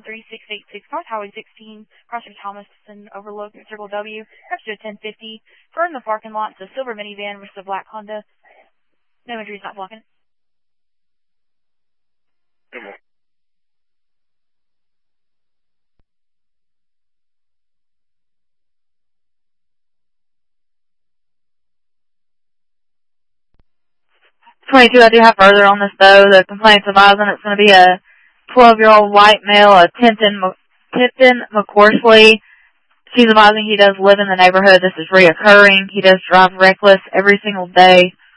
3686 North Highway 16, crossing Thomaston Overlook at Circle W. Registered 1050. For in the parking lot, it's a silver minivan versus a black Honda. No injuries, not blocking. Okay. 22, I do have further on this, though. The complaint's advising it's going to be a 12-year-old white male, a Tipton McCorsley. She's advising he does live in the neighborhood. This is reoccurring. He does drive reckless every single day.